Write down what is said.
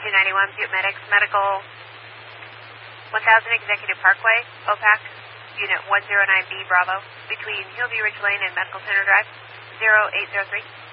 291, Butte Medics, Medical 1000 Executive Parkway, OPAC, Unit 109B, Bravo, between Hillview Ridge Lane and Medical Center Drive, 0803.